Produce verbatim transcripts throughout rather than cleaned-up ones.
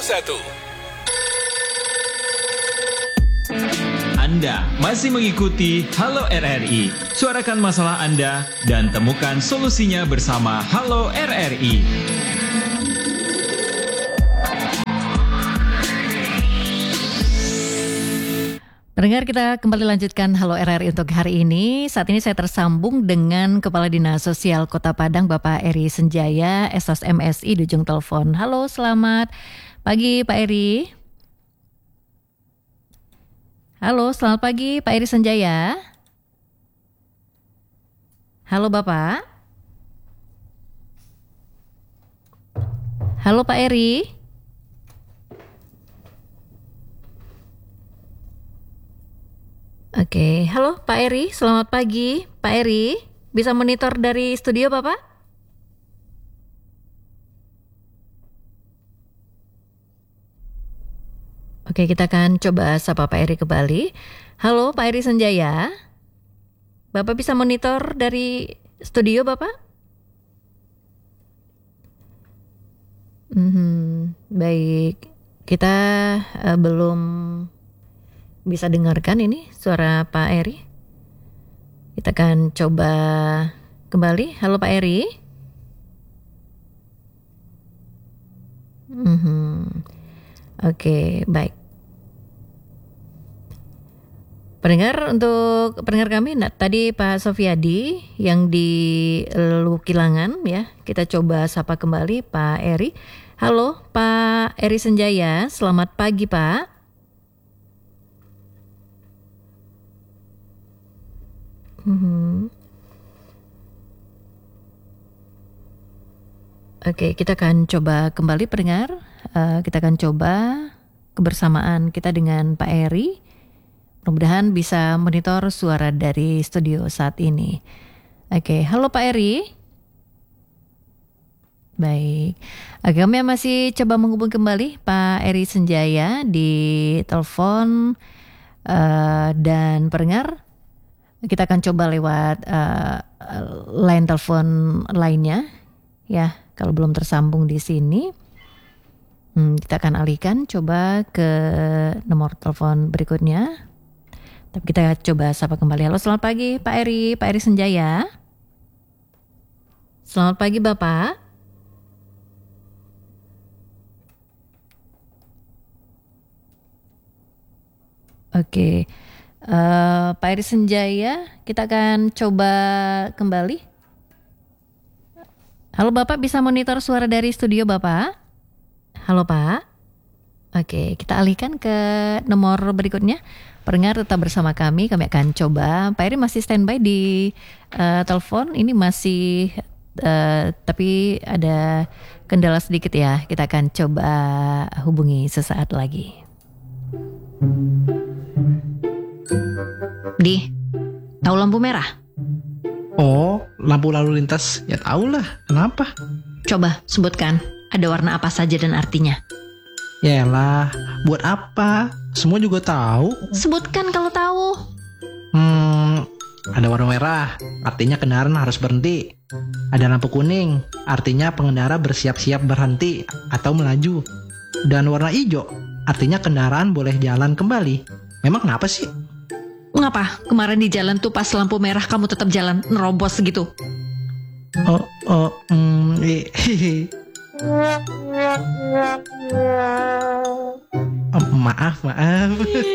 satu. Anda masih mengikuti Halo R R I. Suarakan masalah Anda dan temukan solusinya bersama Halo R R I. Pendengar, kita kembali lanjutkan Halo R R I untuk hari ini. Saat ini saya tersambung dengan Kepala Dinas Sosial Kota Padang, Bapak Eri Senjaya, S S M S I di ujung telepon. Halo, selamat pagi Pak Eri. Halo, selamat pagi Pak Eri Senjaya. Halo Bapak. Halo Pak Eri. Oke, halo Pak Eri, selamat pagi. Pak Eri, bisa monitor dari studio Bapak? Oke, kita akan coba sapa Pak Eri kembali. Halo Pak Eri Senjaya, Bapak bisa monitor dari studio Bapak? Hmm, baik, kita uh, belum bisa dengarkan ini suara Pak Eri. Kita akan coba kembali. Halo Pak Eri. Mm-hmm. Oke, baik. Pendengar, untuk pendengar kami, nah, tadi Pak Sofyadi yang di Lukilangan ya. Kita coba sapa kembali Pak Eri. Halo Pak Eri Senjaya, selamat pagi Pak. Hmm. Oke, kita akan coba kembali pendengar. Uh, kita akan coba kebersamaan kita dengan Pak Eri. Mudah-mudahan bisa monitor suara dari studio saat ini. Oke, halo Pak Eri. Baik. Oke, kami masih coba menghubung kembali Pak Eri Senjaya di telepon uh, dan pendengar. Kita akan coba lewat uh, line telepon lainnya, ya. Kalau belum tersambung di sini, hmm, kita akan alihkan coba ke nomor telepon berikutnya. Tapi kita coba sapa kembali. Halo, selamat pagi Pak Eri, Pak Eri Senjaya. Selamat pagi Bapak. Oke. Uh, Pak Eri Senjaya, kita akan coba kembali. Halo Bapak, bisa monitor suara dari studio Bapak? Halo Pak. Oke, kita alihkan ke nomor berikutnya. Pendengar tetap bersama kami, kami akan coba. Pak Eri masih standby di uh, telepon, ini masih uh, tapi ada kendala sedikit ya. Kita akan coba hubungi sesaat lagi. Di, tahu lampu merah? Oh, lampu lalu lintas. Ya tahulah, kenapa? Coba sebutkan, ada warna apa saja dan artinya. Yalah, buat apa? Semua juga tahu. Sebutkan kalau tahu. Hmm, ada warna merah, artinya kendaraan harus berhenti. Ada lampu kuning, artinya pengendara bersiap-siap berhenti atau melaju. Dan warna hijau, artinya kendaraan boleh jalan kembali. Memang kenapa sih? Ngapa? Kemarin di jalan tuh pas lampu merah kamu tetap jalan nerobos gitu. Oh, oh, mm, hehehe. Oh, maaf, maaf.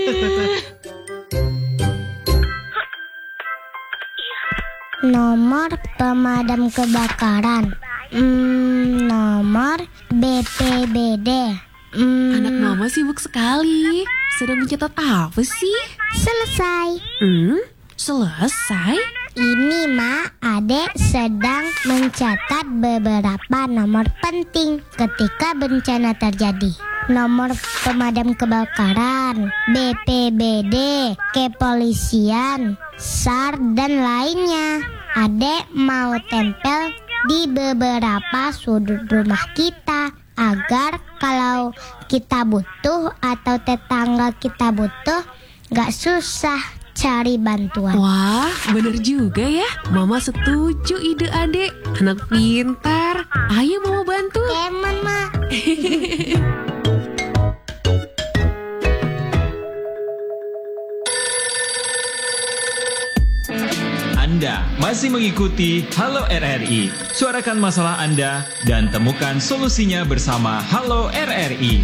Nomor pemadam kebakaran. Hmm, nomor B P B D. Hmm, Anak mama sibuk sekali. Sedang mencatat apa sih? selesai. Hmm, selesai? Ini Ma, Adek sedang mencatat beberapa nomor penting ketika bencana terjadi. Nomor pemadam kebakaran, B P B D, kepolisian, S A R, dan lainnya. Adek mau tempel di beberapa sudut rumah kita agar kalau kita butuh atau tetangga kita butuh gak susah cari bantuan. Wah, bener juga ya. Mama setuju ide adek. Anak pintar. Ayo mama bantu. Kemen, Ma. masih mengikuti Halo R R I. Suarakan masalah Anda dan temukan solusinya bersama Halo R R I.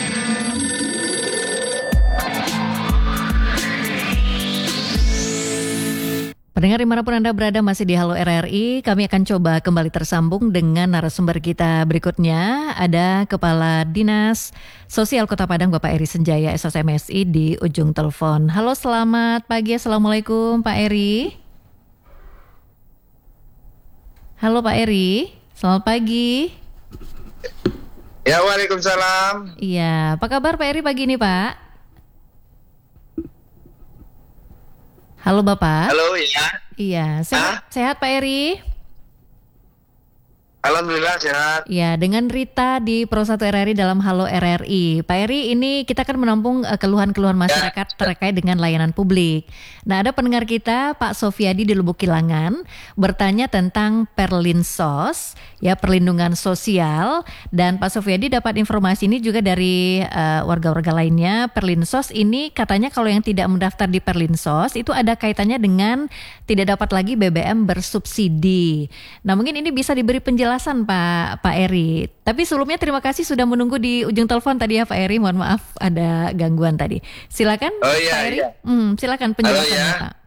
Pendengar dimanapun Anda berada masih di Halo R R I, kami akan coba kembali tersambung dengan narasumber kita berikutnya. Ada Kepala Dinas Sosial Kota Padang Bapak Eri Senjaya S S M S I di ujung telepon. Halo, selamat pagi. Assalamualaikum Pak Eri. Halo Pak Eri, selamat pagi. Ya, waalaikumsalam. Iya, apa kabar Pak Eri pagi ini Pak? Halo Bapak. Halo, ya. Iya, sehat, sehat Pak Eri? Alhamdulillah sehat. Ya, dengan Rita di Pro satu R R I dalam Halo R R I. Pak Eri, ini kita kan menampung uh, keluhan-keluhan masyarakat ya. terkait dengan layanan publik. Nah, ada pendengar kita, Pak Sofiadi di Lubuk Kilangan, bertanya tentang Perlinsos, ya perlindungan sosial. Dan Pak Sofiadi dapat informasi ini juga dari uh, warga-warga lainnya. Perlinsos ini katanya kalau yang tidak mendaftar di Perlinsos, itu ada kaitannya dengan tidak dapat lagi B B M bersubsidi. Nah, mungkin ini bisa diberi penjelasan Pak Pak Eri. Tapi sebelumnya terima kasih sudah menunggu di ujung telepon tadi ya Pak Eri. Mohon maaf ada gangguan tadi. Silakan oh, iya, Pak Eri. Iya. Hmm, silakan penjelasannya Halo, ya. Pak.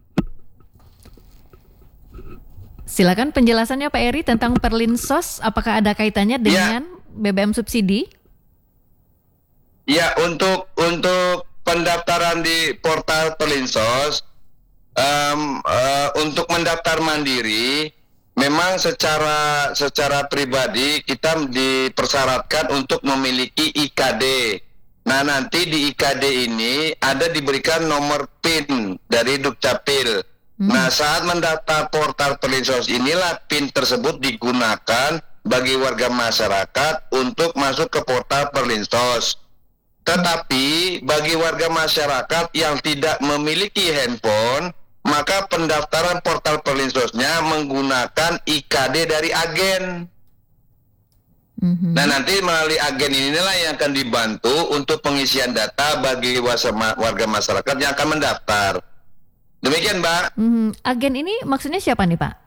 Silakan penjelasannya Pak Eri tentang Perlinsos. Apakah ada kaitannya dengan ya. B B M subsidi? Ya, untuk untuk pendaftaran di portal Perlinsos, um, uh, untuk mendaftar mandiri. Memang secara secara pribadi kita dipersyaratkan untuk memiliki I K D. Nah, nanti di I K D ini ada diberikan nomor PIN dari Dukcapil. Hmm. Nah, saat mendaftar portal Perlinsos inilah PIN tersebut digunakan bagi warga masyarakat untuk masuk ke portal Perlinsos. Tetapi bagi warga masyarakat yang tidak memiliki handphone, maka pendaftaran portal Perlinsosnya menggunakan I K D dari agen. Mm-hmm. Nah, nanti melalui agen inilah yang akan dibantu untuk pengisian data bagi warga masyarakat yang akan mendaftar. Demikian, Mbak. Mm-hmm. Agen ini maksudnya siapa nih, Pak?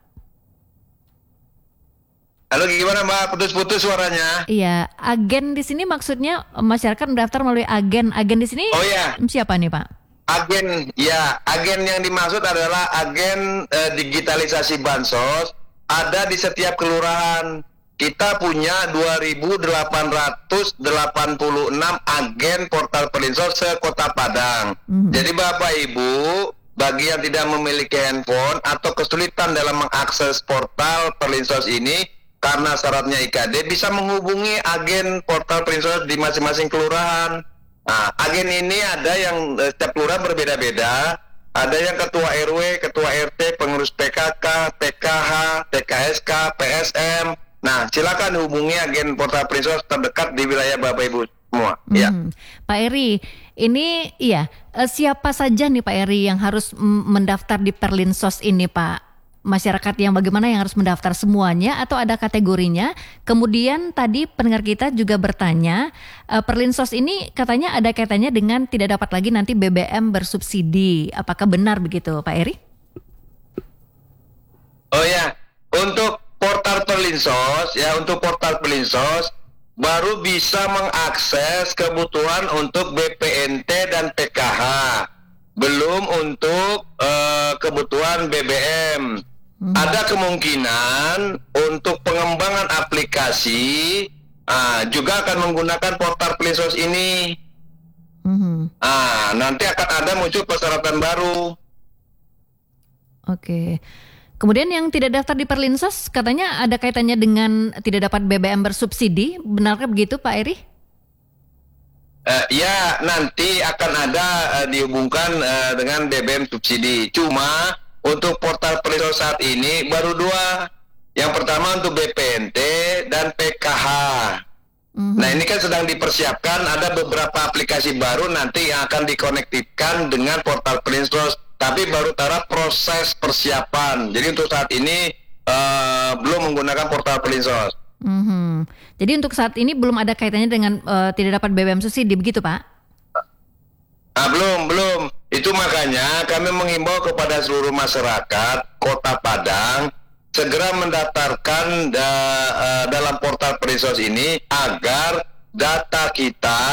Halo, gimana Mbak? Putus-putus suaranya. Iya, agen di sini maksudnya masyarakat mendaftar melalui agen. Agen di sini oh, iya. siapa nih, Pak? Agen, ya, agen yang dimaksud adalah agen eh, digitalisasi bansos ada di setiap kelurahan. Kita punya dua ribu delapan ratus delapan puluh enam agen portal Perlinsos se-Kota Padang. Mm-hmm. Jadi Bapak Ibu, bagi yang tidak memiliki handphone atau kesulitan dalam mengakses portal Perlinsos ini karena syaratnya I K D, bisa menghubungi agen portal Perlinsos di masing-masing kelurahan. Nah, agen ini ada yang eh, setiap kelurahan berbeda-beda. Ada yang ketua R W, ketua R T, pengurus P K K, P K H, T K S K, P S M. Nah, silakan hubungi agen portal Perlinsos terdekat di wilayah Bapak Ibu semua. Hmm. Ya. Pak Eri, ini iya siapa saja nih Pak Eri yang harus mendaftar di Perlinsos ini, Pak? Masyarakat yang bagaimana yang harus mendaftar semuanya atau ada kategorinya? Kemudian tadi pendengar kita juga bertanya, uh, Perlinsos ini katanya ada kaitannya dengan tidak dapat lagi nanti B B M bersubsidi. Apakah benar begitu Pak Eri? Oh ya, untuk portal Perlinsos ya, untuk portal Perlinsos baru bisa mengakses kebutuhan untuk B P N T dan P K H. Belum untuk uh, kebutuhan B B M. Hmm. Ada kemungkinan untuk pengembangan aplikasi uh, juga akan menggunakan portal Perlinsos ini. Hmm. Uh, nanti akan ada muncul persyaratan baru. Oke. Kemudian yang tidak daftar di Perlinsos katanya ada kaitannya dengan tidak dapat B B M bersubsidi. Benarkah begitu Pak Eri? Uh, ya, nanti akan ada uh, dihubungkan uh, dengan B B M subsidi. Cuma untuk portal Perlinsos saat ini baru dua. Yang pertama untuk B P N T dan P K H. Mm-hmm. Nah, ini kan sedang dipersiapkan. Ada beberapa aplikasi baru nanti yang akan dikonektifkan dengan portal Perlinsos. Tapi baru taraf proses persiapan. Jadi untuk saat ini uh, belum menggunakan portal Perlinsos. Mm-hmm. Jadi untuk saat ini belum ada kaitannya dengan uh, tidak dapat B B M subsidi, begitu Pak? Nah, belum, belum. Itu makanya kami mengimbau kepada seluruh masyarakat Kota Padang segera mendaftarkan da, uh, dalam portal Perlinsos ini agar data kita